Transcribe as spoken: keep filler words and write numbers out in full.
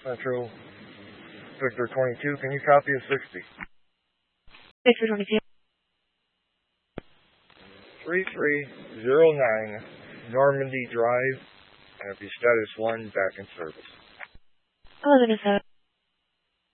Central Victor twenty-two, can you copy a sixty? Victor twenty-two. three three zero nine Normandy Drive, and it'll be status one back in service. eleven oh seven.